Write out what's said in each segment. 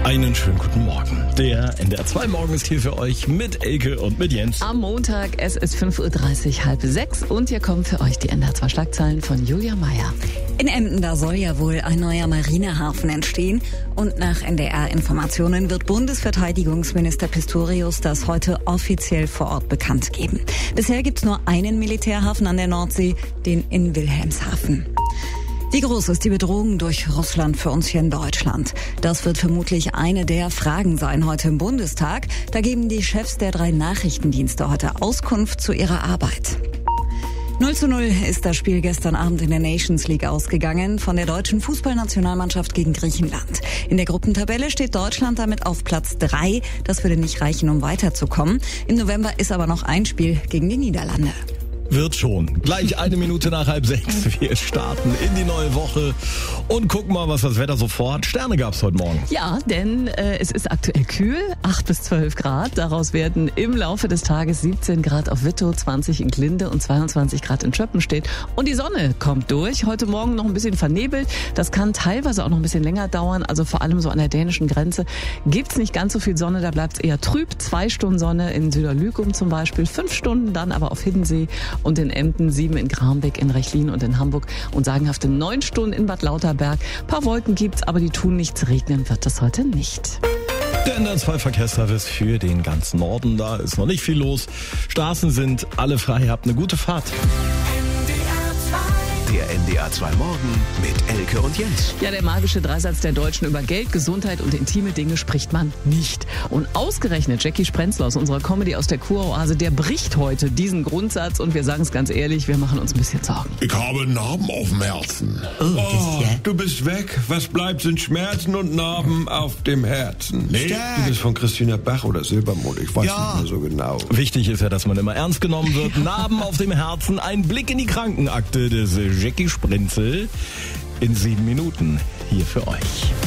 Einen schönen guten Morgen. Der NDR 2 Morgen ist hier für euch mit Elke und mit Jens. Am Montag, es ist 5:30 Uhr, 5:30 und hier kommen für euch die NDR 2 Schlagzeilen von Julia Meyer. In Emden, da soll ja wohl ein neuer Marinehafen entstehen. Und nach NDR-Informationen wird Bundesverteidigungsminister Pistorius das heute offiziell vor Ort bekannt geben. Bisher gibt's nur einen Militärhafen an der Nordsee, den in Wilhelmshaven. Wie groß ist die Bedrohung durch Russland für uns hier in Deutschland? Das wird vermutlich eine der Fragen sein heute im Bundestag. Da geben die Chefs der 3 Nachrichtendienste heute Auskunft zu ihrer Arbeit. 0:0 ist das Spiel gestern Abend in der Nations League ausgegangen von der deutschen Fußballnationalmannschaft gegen Griechenland. In der Gruppentabelle steht Deutschland damit auf Platz 3. Das würde nicht reichen, um weiterzukommen. Im November ist aber noch ein Spiel gegen die Niederlande. Wird schon. Gleich 1 Minute nach 5:30. Wir starten in die neue Woche und gucken mal, was das Wetter so vorhat. Sterne gab's heute Morgen. Ja, denn es ist aktuell kühl, 8 bis 12 Grad. Daraus werden im Laufe des Tages 17 Grad auf Wittow, 20 in Glinde und 22 Grad in Schöppenstedt. Und die Sonne kommt durch. Heute Morgen noch ein bisschen vernebelt. Das kann teilweise auch noch ein bisschen länger dauern. Also vor allem so an der dänischen Grenze gibt's nicht ganz so viel Sonne. Da bleibt's eher trüb. 2 Stunden Sonne in Süderlügum zum Beispiel. 5 Stunden dann aber auf Hiddensee und in Emden, 7 in Grambeck, in Rechlin und in Hamburg und sagenhafte 9 Stunden in Bad Lauterberg. Ein paar Wolken gibt's, aber die tun nichts. Regnen wird das heute nicht. Der NDR 2 Verkehrsservice für den ganzen Norden. Da ist noch nicht viel los. Straßen sind alle frei. Habt eine gute Fahrt. Der NDR 2 Morgen mit Elke und Jens. Ja, der magische Dreisatz der Deutschen: über Geld, Gesundheit und intime Dinge spricht man nicht. Und ausgerechnet Jackie Sprenzler aus unserer Comedy aus der Kuroase, der bricht heute diesen Grundsatz und wir sagen es ganz ehrlich, wir machen uns ein bisschen Sorgen. Ich habe Narben auf dem Herzen. Du bist weg. Was bleibt, sind Schmerzen und Narben auf dem Herzen. Nee, du bist von Christina Bach oder Silbermond. Ich weiß nicht mehr so genau. Wichtig ist ja, dass man immer ernst genommen wird. Narben auf dem Herzen, ein Blick in die Krankenakte des Jackie Sprenzel in 7 Minuten hier für euch.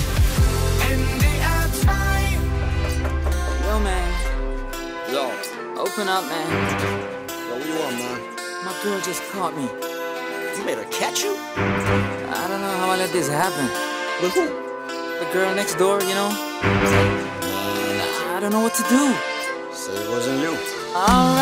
NDR 2. Yo, man. Yo. Open up, man. Yo, what you want, man? My girl just caught me. You made her catch you? I don't know how I let this happen. With who? The girl next door, you know? I don't know what to do. Say it wasn't you. Alright.